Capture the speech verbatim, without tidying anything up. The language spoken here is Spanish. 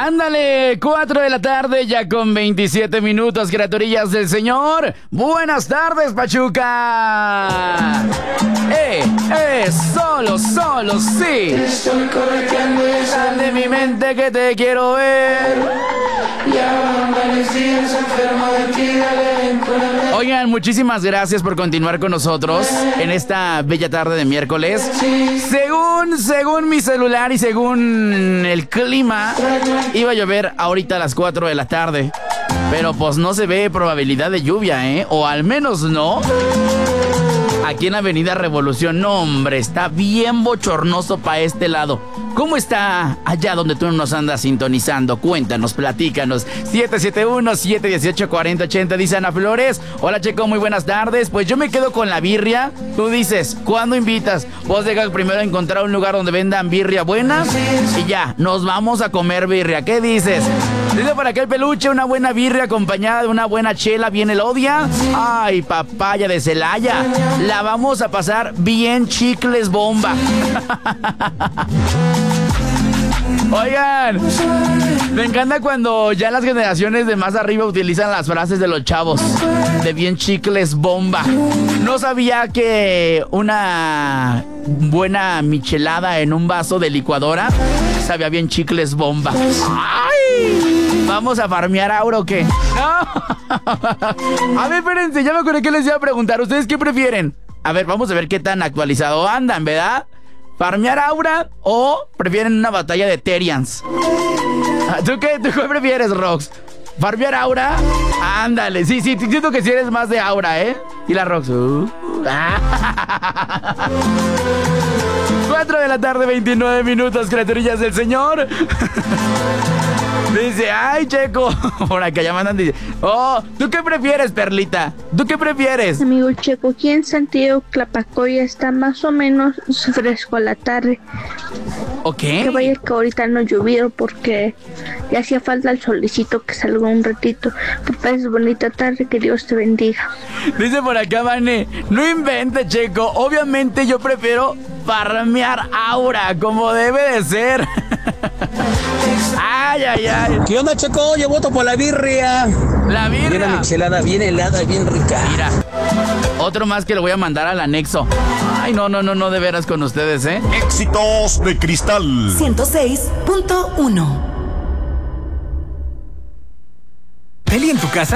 Ándale, cuatro de la tarde, ya con veintisiete minutos, criaturillas del Señor. Buenas tardes, Pachuca. Eh, eh, solo, solo, sí. Estoy correteando esa de mi mente que te quiero ver. Ya van varios días enfermo de ti, dale, ven por ahí. Oigan, muchísimas gracias por continuar con nosotros en esta bella tarde de miércoles. Según, según mi celular y según el clima, iba a llover ahorita a las cuatro de la tarde. Pero pues no se ve probabilidad de lluvia, ¿eh? O al menos no. Aquí en la Avenida Revolución, no, hombre, está bien bochornoso para este lado. ¿Cómo está allá donde tú nos andas sintonizando? Cuéntanos, platícanos. siete siete uno, siete uno ocho, cuatro cero ocho cero, dice Ana Flores. Hola, Checo, muy buenas tardes. Pues yo me quedo con la birria. Tú dices, ¿cuándo invitas? Vos dejas primero encontrar un lugar donde vendan birria buena y ya, nos vamos a comer birria. ¿Qué dices? Dice por acá el peluche, una buena birria acompañada de una buena chela bien elodia. Ay, papaya de Celaya. La vamos a pasar bien chicles bomba. Oigan, me encanta cuando ya las generaciones de más arriba utilizan las frases de los chavos. De bien chicles bomba. No sabía que una buena michelada en un vaso de licuadora sabía bien chicles bomba. ¡Ay! ¿Vamos a farmear Aura o qué? No. A ver, espérense, ya me acordé que les iba a preguntar. ¿Ustedes qué prefieren? A ver, vamos a ver qué tan actualizado andan, ¿verdad? ¿Farmear Aura o prefieren una batalla de Terians? ¿Tú qué, ¿Tú qué prefieres, Rox? ¿Farmear Aura? Ándale, sí, sí, siento que sí eres más de Aura, ¿eh? Y la Rox. Uh. cuatro de la tarde, veintinueve minutos, criaturillas del Señor. Dice, ay, Checo. Por acá ya mandan, dice, oh, ¿tú qué prefieres, Perlita? ¿Tú qué prefieres? Amigo Checo, aquí en Santiago Clapacoya está más o menos fresco a la tarde. Ok. Que vaya que ahorita no llovieron porque ya hacía falta el solecito que salga un ratito. Papá, es bonita tarde, que Dios te bendiga. Dice por acá, Vane, no invente, Checo. Obviamente yo prefiero farmear Aura, como debe de ser. Ay, ay, ay. ¿Qué onda, Checo? Yo voto por la birria. La birria. Bien michelada, bien helada, bien rica. Mira, otro más que lo voy a mandar al anexo. Ay, no, no, no, no, de veras con ustedes, ¿eh? Éxitos de Cristal ciento seis punto uno. ¿Peli en tu casa?